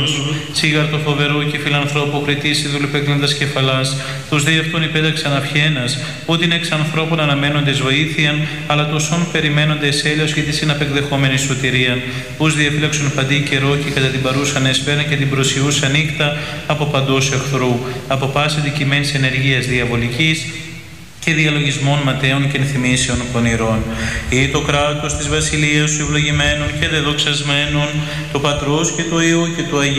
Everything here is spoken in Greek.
Σίγαρτο φοβερού και φιλανθρώπου κριτήσει δουλεπέκλαντας κεφαλάς, τους δε αυτόν υπέταξαν αυχένας, ότι είναι εξ ανθρώπων αναμένοντες βοήθειαν, αλλά τοσόν περιμένοντες έλεος και τη συναπεκδεχόμενη σωτηρίαν, ους διαφύλαξον παντή καιρό και κατά την παρούσαν εσφαίρα και την προσιούσα νύχτα από παντός εχθρού, από πάση δικημένης ενεργείας διαβολικής και διαλογισμών ματέων και ενθυμίσεων πονηρών. Ή το κράτος της βασιλείας σου ευλογημένων και δεδοξασμένων, το Πατρός και του Υιού και του Αγίου